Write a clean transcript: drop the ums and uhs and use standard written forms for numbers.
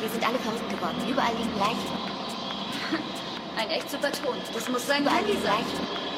Wir sind alle verrückt geworden. Überall liegen Leichen. Ein echt super Ton. Das muss sein Überall Handy liegen sein. Leichen.